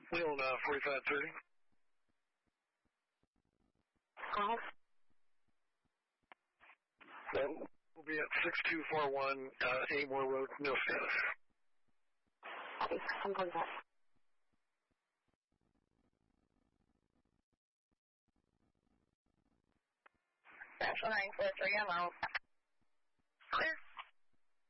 Wheeling 4530. We'll be at 6241 Amore Road, no status. Okay, I'm going back. National 943, I'm out. Clear.